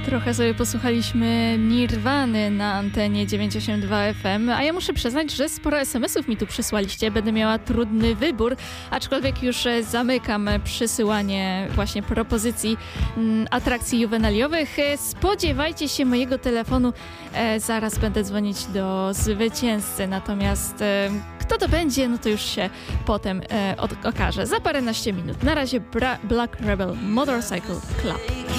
Trochę sobie posłuchaliśmy Nirwany na antenie 982 FM, a ja muszę przyznać, że sporo SMS-ów mi tu przysłaliście. Będę miała trudny wybór, aczkolwiek już zamykam przysyłanie właśnie propozycji atrakcji juwenaliowych. Spodziewajcie się mojego telefonu, zaraz będę dzwonić do zwycięzcy, natomiast kto to będzie, no to już się potem okaże. Za paręnaście minut. Na razie Black Rebel Motorcycle Club.